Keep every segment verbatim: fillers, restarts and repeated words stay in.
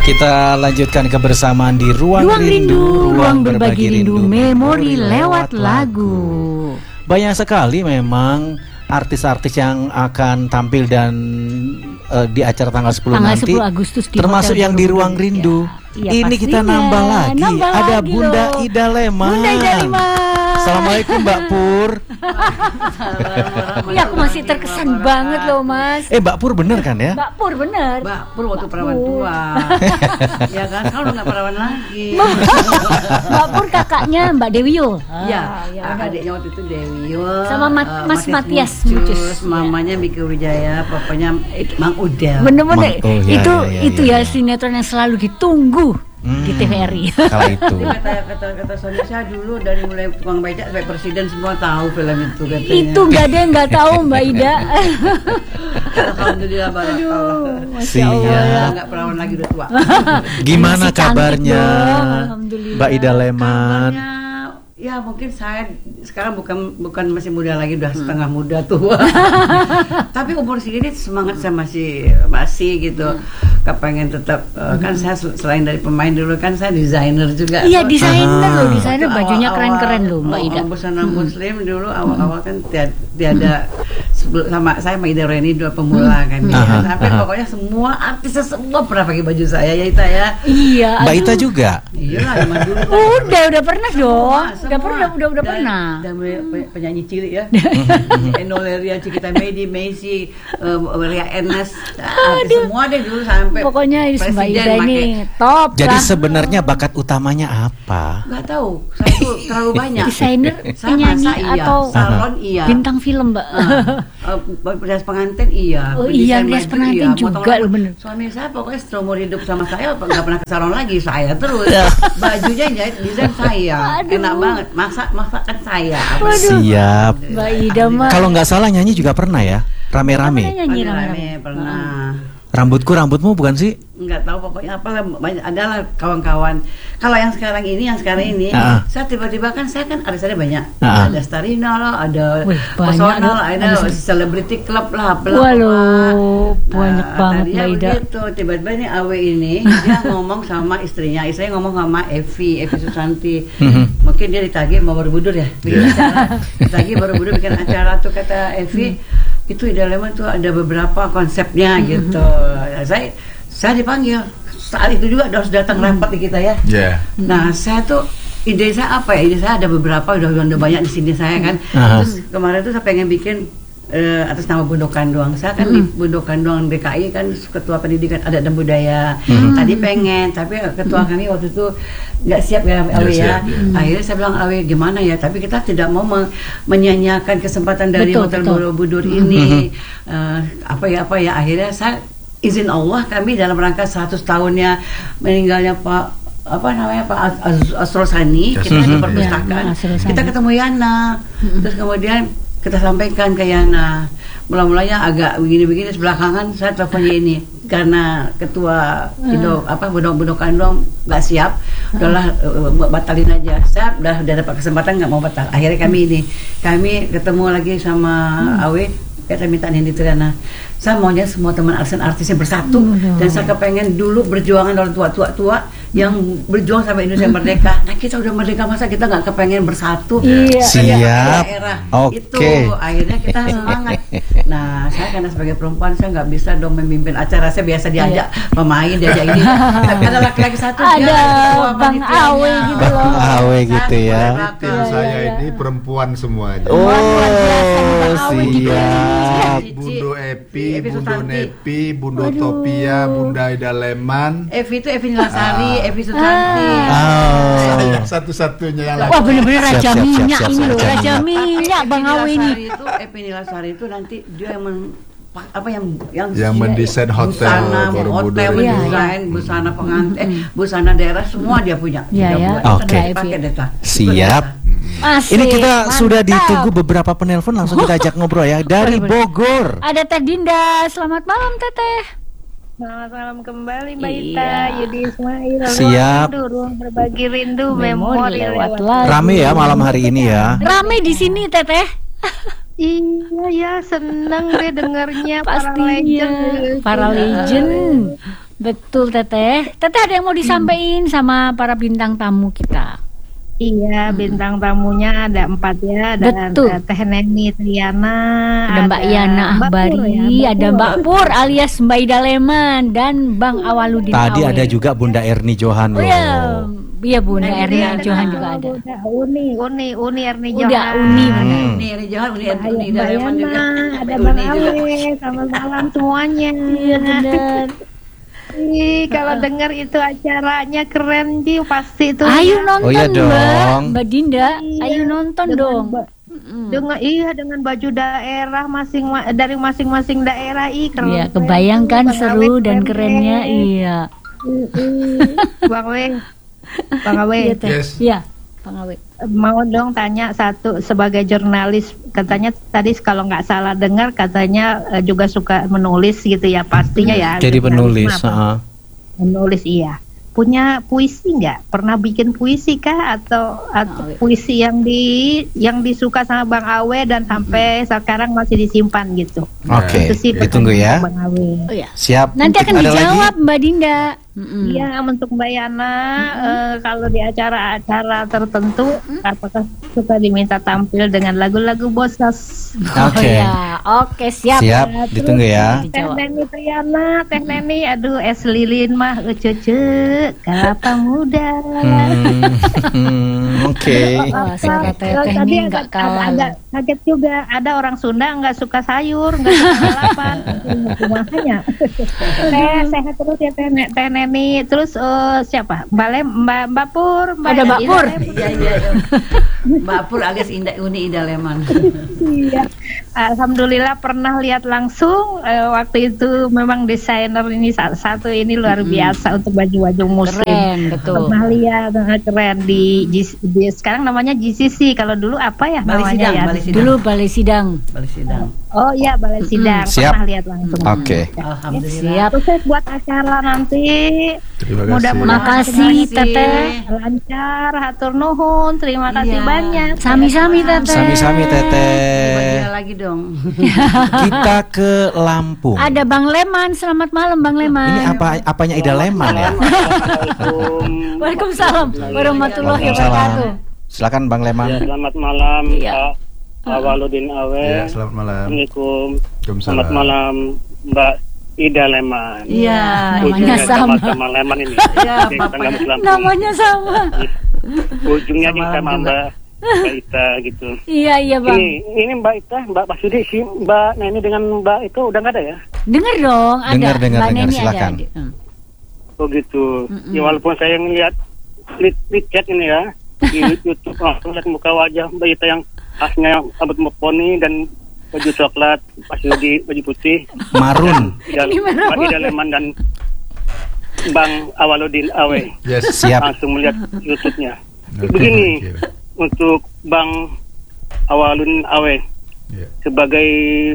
Kita lanjutkan kebersamaan di Ruang, Ruang Rindu, Rindu, Ruang Berbagi Rindu, Memori lewat lagu. Banyak sekali memang artis-artis yang akan tampil dan uh, di acara tanggal sepuluh Tanggal nanti, sepuluh Agustus di termasuk Hotel yang di Ruang Borobudur. Rindu. Ya, Ini ya, kita pastinya. nambah lagi, Nambah ada lagi Bunda loh. Ida Leman. Bunda Ida Leman. Assalamualaikum Mbak Pur. Iya, aku masih terkesan banget loh Mas. Eh Mbak Pur bener kan ya? Mbak Pur bener. Mbak Pur waktu perawan tua. Ya kan, kalau nggak perawan lagi. Mbak Pur kakaknya Mbak Dewi Yul. Ya, ya, adiknya waktu itu Dewi Yul, Sama Mat- eh, Mas Matias Mucus. Mucus, mamanya Miki Wijaya, papanya itu Mang Udel. Bener-bener Mang- oh, ya, itu ya, ya, itu ya, ya, ya. sinetron yang selalu ditunggu Hmm, di T V R I. Kala itu. Jadi kata kata kata suami saya dulu dari mulai tukang becak sampai presiden semua tahu film itu katanya. Itu nggak ada yang nggak tahu Mbak Ida. Alhamdulillah barakallah. Masya Allah ya. Siap. Nggak perawan lagi udah tua. Gimana Masih cantik kabarnya dong, alhamdulillah. Mbak Ida Leman? Kabarnya, ya mungkin saya sekarang bukan bukan masih muda lagi, udah setengah muda tua. Tapi umur segini semangat saya masih masih gitu. Kepengen tetap uh, kan saya sel- selain dari pemain dulu kan saya desainer juga. Iya, desainer Ah. loh, desainer Waktu bajunya awal-awal, keren-keren loh Mbak oh, Ida. oh, busana muslim dulu awal-awal kan tiada, tiada sebelum sama saya sama Ida Reni dua pemula kan. Ya. Aha, Sampai aha. pokoknya semua artis semua pernah pakai baju saya ya Ita ya. Iya. Mbak aduh. Ita juga? Iyalah zaman dulu. kan. Udah, udah pernah dong. Semua, Udah pernah, udah udah Dan- pernah. Dan pe- penyanyi cilik ya. Enoleria, Cikita Medi, Messi, um, Ria Ernest, ah, semua deh dulu sampai. Pokoknya ini Mbak presiden Ida ini pakai. top Jadi lah. sebenarnya bakat utamanya apa? Nggak tahu, saya tuh terlalu banyak. Desainer, Saya penyanyi masak iya, atau salon iya, bintang film Mbak. uh, perhias pengantin iya, Oh pendesain iya, rias baju pengantin iya, juga potong loh, rambut. bener. Suami saya pokoknya seumur hidup sama saya nggak pernah ke salon lagi, saya terus. Bajunya yang jahit desain saya, Aduh. enak banget, masak masakan saya. Siap. Mbak Ida mah. Kalau nggak salah nyanyi juga pernah ya? Rame-rame. Nyanyi rame-rame. Rame pernah. Rambutku rambutmu bukan sih? Nggak tahu pokoknya apa lah, banyak adalah kawan-kawan. Kalau yang sekarang ini yang sekarang ini Ah. saya tiba-tiba kan saya kan ada saya banyak Ah. ada Starina lah, ada Wih, banyak Pesona dong. lah, ada Ada se- Celebrity Club lah, apalah, Waduh, apalah. banyak banget, tadinya Mbak Ida. begitu, tiba-tiba nih Awe ini dia ngomong sama istrinya, istrinya ngomong sama Evi, Evi Susanti. Mhm. Mungkin dia ditagih mau Borobudur ya, bikin acara. Ditagih Borobudur bikin acara tuh kata Evi. Itu Ida Leman tuh ada beberapa konsepnya gitu. Ya, saya saya dipanggil saat itu juga harus datang rapat di kita ya. Ya. Nah saya tuh ide saya apa ya? Ide saya ada beberapa udah udah banyak di sini saya kan. Aha. Terus kemarin tuh saya pengen bikin eh, atas nama Bundokan Doang. Saya kan di Bundokan Doang D K I kan ketua pendidikan adat dan budaya. Tadi pengen, tapi ketua kami waktu itu nggak siap ya Awe Nggak ya. siap, Akhirnya saya bilang Awe gimana ya? Tapi kita tidak mau men- menyanyiakan kesempatan dari Betul, Hotel betul. Borobudur ini. Eh, apa ya apa ya? Akhirnya saya izin Allah kami dalam rangka seratus tahunnya meninggalnya Pak apa namanya Pak Az- Az- Asrul Sani, kita di perpustakaan Ya, Asrul Sani. kita ketemu Yana, terus kemudian kita sampaikan ke Yana. Mula-mulanya agak begini-begini, sebelakangan saya teleponnya ini karena ketua Indo apa Budok-Budok Kandong nggak siap, udahlah uh, batalin aja. Saya udah udah dapat kesempatan nggak mau batal. Akhirnya kami ini kami ketemu lagi sama Awe. Kita minta Nindi Triana. Saya maunya semua teman artis-artisnya bersatu dan saya kepengen dulu berjuangan orang tua-tua tua yang berjuang sampai Indonesia merdeka. Nah kita udah merdeka masa kita nggak kepengen bersatu? Iya. Siap. Era Oke. itu akhirnya kita semangat. Nah saya karena sebagai perempuan saya nggak bisa dong memimpin acara. Saya biasa diajak pemain, diajak ini. Tapi ada laki-laki satu dia Ada ketua Bang panitianya. Awe gitu loh. Bang Awe gitu ya. Tim Iya, saya iya, ini perempuan semuanya. Oh, luar biasa nih Bang Awe gitu ya. siap. Bundo Epi, Epi Bundo Susanti. Nepi, Bundo Topia, Bunda Ida Leman. Evi itu Evi Nilasari, Evi Susanti. Oh. Saya satu-satunya yang Wah laki. bener-bener Siap, raja siap, siap, minyak siap, ini siap, loh, siap, raja minyak. minyak Bang Awe ini. Itu Evi Nilasari itu nanti dia yang men, pa- apa yang yang Yang mendesain hotel busana, Borobudur hotel itu. mendesain busana pengantin, eh, busana daerah semua dia punya. Iya, Dia ya. buat. Oke. Kita pakai data. Siap. Asik, Ini kita sudah mantap. ditunggu beberapa penelpon, langsung kita ajak ngobrol ya dari Boleh, boleh. Bogor. Ada Teh Dinda, selamat malam Teteh. Selamat malam kembali Mbak Iya. Ita, Yudi Ismail. Ruang Siap. Rindu, ruang berbagi rindu, Memori memori lewat lewat. lagu. Rame ya malam hari ini ya. Rame di sini Teteh. Iya ya, seneng deh dengarnya para Pastinya legend. para legend. Betul Teteh. Teteh ada yang mau disampaikan sama para bintang tamu kita? Iya, bintang tamunya ada empat ya. Ada Betul. ada Teh Neni Triana, Ada Mbak Yana Mbak Pur Ahbari, ya, ada Mbak Pur alias Mbak Ida Leman dan Bang Awaludin Tadi Awe. ada juga Bunda Erni Johan Oh loh. iya, iya Bunda Ada Erni ada Johan ada. juga ada. Udah, Uni, Uni, Uni Erni Udah Johan. Uni Hmm. benar. Ini Eri Johan, Uni Mbak Uni Mbak Daleman juga. Yana, ada Uni Bang juga. Awe, selamat malam semuanya. Iya benar. Ih, kalau dengar itu acaranya keren Ji, pasti itu. Ayo nonton Oh iya Mbak, dong. Mbak Dinda, Iya, ayo nonton dengan dong. ba- Mm-mm. Dengan iya dengan baju daerah masing dari masing-masing daerah ih keren. Iya, keren kebayangkan tuh, Bang seru Awe, dan keren, kerennya, keren. iya. Mm-mm. Bang Awe, Bang Awe, Iya, Teh. Yes. Iya, Bang Awe. mau dong tanya satu sebagai jurnalis, katanya tadi kalau nggak salah dengar katanya eh, juga suka menulis gitu ya pastinya ya. Jadi jurnalis penulis. mah apa? heeh. Menulis iya. Punya puisi nggak? Pernah bikin puisi kah atau atau Awe. puisi yang di yang disuka sama Bang Awe dan sampai sekarang masih disimpan gitu? Oke, Itu sih ditunggu pertanyaan ya. Bang Awe. Oh ya. Siap. Nanti akan Ada dijawab lagi? Mbak Dinda. Mm-mm. Iya, untuk Mbak Yana, eh, kalau di acara-acara tertentu, apakah suka diminta tampil dengan lagu-lagu Bosas? Oh Oke. ya, oke siap. Siap, ditunggu ya. Teh Dijawab. Neni Triana, Teh Neni, aduh es lilin mah ucece, kelapa muda. Hmm, hmm, Oke. Wah, suara Teh Terus Teh tadi ini nggak agak, kalah. agak kaget juga, ada orang Sunda nggak suka sayur, nggak suka lalapan, makanya. Teh sehat terus ya Teh, Ne- Teh Neni. Terus eh, siapa? Mbak Lem, Mbak Mbak Pur, Mbak Ada Mbak Ida Pur. Lem. Iya iya. iya. Mbak Pur alias Indah Uni Ida Leman. Iya. Alhamdulillah pernah lihat langsung eh, waktu itu memang desainer ini sa- satu ini luar biasa untuk baju-baju muslim. Keren, betul. Pernah lihat eh, keren di, G- di sekarang namanya G C C, kalau dulu apa ya Balai namanya Sidang, ya? Balai Sidang. Dulu balai sidang. Balai Sidang. Oh iya Balai Sidang, Siap. pernah lihat langsung. Oke. Alhamdulillah. Siap. Sukses buat acara nanti. Terima kasih. Mudah-mudahan Makasih, Terima kasih. Teteh. lancar, hatur nuhun, terima kasih Iya. banyak. Sami-sami Teteh. Sami-sami Teteh. Bahagia lagi dong. Kita ke Lampung. Ada Bang Leman, selamat malam Bang Leman. Ini apa apanya Ida Leman ya? Waalaikumsalam warahmatullahi wabarakatuh. Silakan Bang Leman. Ya, selamat malam Iya. Pak Awaludin Awe. Ya, selamat malam. Assalamualaikum. Waalaikumsalam. Selamat malam Mbak Ida Leman. Iya. Namanya Ujungnya sama. sama Leman ini. Iya, Oke, Bapak. kita nggak Lampung. Namanya sama. Ujungnya Sama juga sama juga. Mbak Mbak Ita gitu. Iya iya Bang. Ini ini Mbak Ita, Mbak Masudi, si Mbak Neni dengan Mbak itu udah nggak ada ya? Dengar dong, ada. Dengar, dengar, Mbak dengar, Neni silakan. ada. Hmm. Oh gitu. Mm-mm. Ya walaupun saya ngeliat lihat lihat chat ini ya di YouTube, langsung lihat muka wajah Mbak Ita yang khasnya rambut poni dan baju coklat, Pak Sudi baju putih. Marun. Dan Ini merah Pak Ida Leman dan Bang Awaludin Awe Yes. Siap. langsung melihat YouTube-nya. Oke, Begini, thank you. untuk Bang Awaludin Awe Ya. sebagai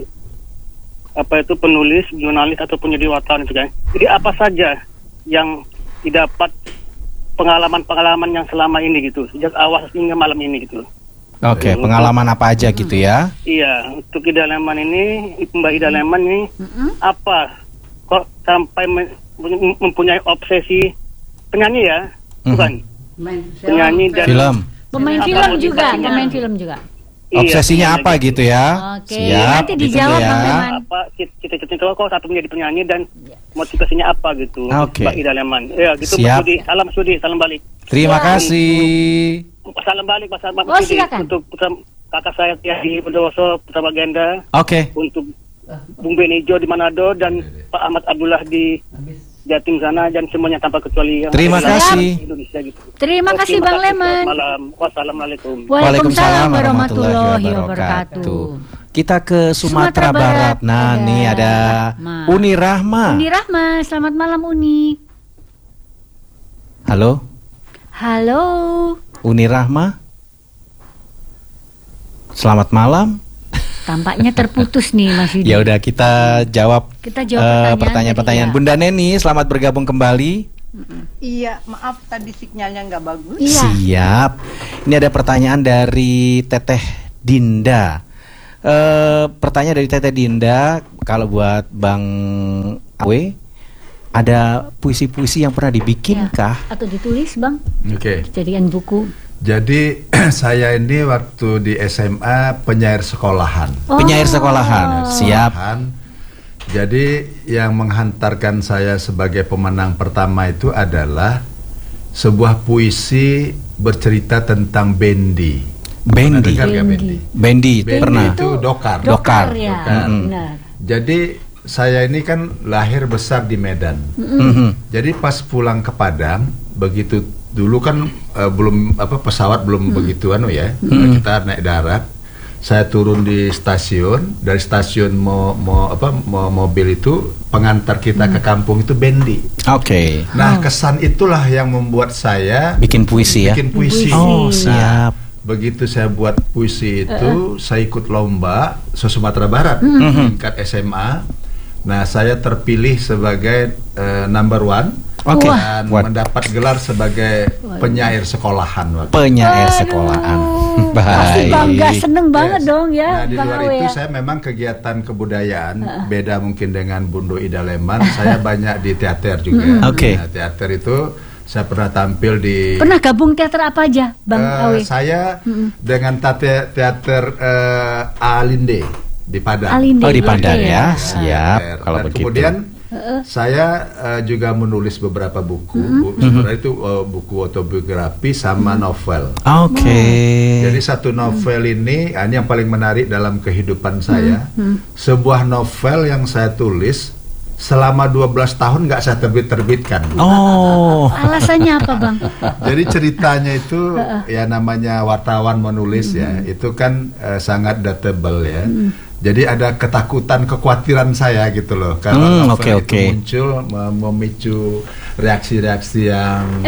apa itu penulis, jurnalis ataupun jadi wartawan itu kan. Jadi apa saja yang didapat pengalaman-pengalaman yang selama ini gitu, sejak awal hingga malam ini gitu. Oke, pengalaman apa aja gitu ya? Iya, untuk Ida Leman ini, Mbak Ida Leman ini Mm-mm. apa kok sampai me- mem- mempunyai obsesi penyanyi ya, bukan? Main Penyanyi dan Film. Pemain Apa film juga, motivasinya? pemain film juga. Iya, Obsesinya iya, apa gitu ya? Oke, Siap, nanti ditunggu dijawab ya. Bang Leman. apa cita-cita kok satu menjadi penyanyi dan motivasinya apa gitu, Oke. Mbak Ida Leman. Ya, gitu Pak Siap. Sudi. Salam Sudi, salam balik. Terima Siap. kasih. Salam balik Pak Salam Oh, Sudi. silakan. Untuk putra, kakak saya Tiadi Bondowoso, Putra Bagenda, Oke. untuk Bung Benijo di Manado dan Pak Ahmad Abdullah di Jatim sana dan semuanya tanpa kecuali yang Terima ada di kasih. Indonesia gitu. Terima Oke, kasih terima Bang kasih. Leman. Selamat malam. Wassalamualaikum. Waalaikumsalam warahmatullahi wabarakatuh. Kita ke Sumatera Sumatera Barat. Barat. Nah, Ada nih ada Rahma. Uni Rahma. Uni Rahma, selamat malam Uni. Halo, Halo. Uni Rahma. Selamat malam. Tampaknya terputus nih Mas Yudi. Ya udah kita jawab Kita jawab eh, pertanyaan pertanyaan-pertanyaan. tadi, ya. Bunda Neni, selamat bergabung kembali. Iya, maaf tadi sinyalnya nggak bagus. Iya. Siap. Ini ada pertanyaan dari Teteh Dinda. Eh, pertanyaan dari Teteh Dinda, kalau buat Bang Awe, ada puisi-puisi yang pernah dibikin Ya. kah? Atau ditulis Bang, Oke. jadikan buku. Jadi saya ini waktu di S M A penyair sekolahan. Oh. Penyair sekolahan, siap. Sekolahan. Jadi yang menghantarkan saya sebagai pemenang pertama itu adalah sebuah puisi bercerita tentang bendi. Pernah Bendi. dengar nggak Bendi. bendi? Bendi, Bendi pernah. itu dokar. Dokar. ya, Dokar. benar. Jadi saya ini kan lahir besar di Medan. Mhm. Jadi pas pulang ke Padang, begitu dulu kan eh, belum apa pesawat belum begitu anu ya. Kita naik darat. Saya turun di stasiun, dari stasiun mau mau apa mau mobil itu pengantar kita ke kampung itu bendi. Oke. Nah, kesan itulah yang membuat saya Bikin puisi ya. bikin puisi. Oh, Nah, siap. begitu saya buat puisi itu, saya ikut lomba se Sumatera Barat tingkat S M A. Nah, saya terpilih sebagai eh, number one Oke. dan Buat mendapat gelar sebagai penyair sekolahan waktu. penyair sekolahan. Pasti Baik. bangga, seneng banget Yes. dong ya Nah, di Bang luar Awe itu ya. saya memang kegiatan kebudayaan beda mungkin dengan Bundo Ida Leman. Saya banyak di teater juga. Oke. Nah, teater itu saya pernah tampil di Pernah gabung teater apa aja Bang Eh, Awe? saya dengan tate- teater eh, Alinde di Padang. Alinde. Oh, di Padang Oke. ya. Siap Teater. kalau Dan begitu. kemudian saya eh, juga menulis beberapa buku. Bu- sebenarnya itu eh, buku autobiografi sama novel. Oke. Jadi satu novel ini, ah, ini yang paling menarik dalam kehidupan saya. Sebuah novel yang saya tulis selama dua belas tahun nggak saya terbit-terbitkan. Oh. Alasannya apa Bang? Jadi ceritanya itu ya namanya wartawan menulis ya, itu kan eh, sangat dateable ya. Jadi ada ketakutan, kekhawatiran saya gitu loh. Kalau Hmm, novel oke, itu oke. muncul mem- memicu reaksi-reaksi yang